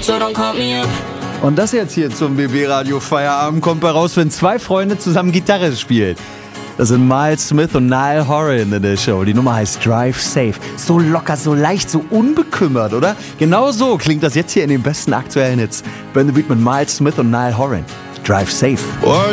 so don't call me up. Und das jetzt hier zum BB-Radio Feierabend kommt bei raus, wenn zwei Freunde zusammen Gitarre spielen. Das sind Miles Smith und Niall Horan in der Show. Die Nummer heißt Drive Safe. So locker, so leicht, so unbekümmert, oder? Genau so klingt das jetzt hier in den besten aktuellen Hits. Burn the Beat mit Miles Smith und Niall Horan. Drive Safe.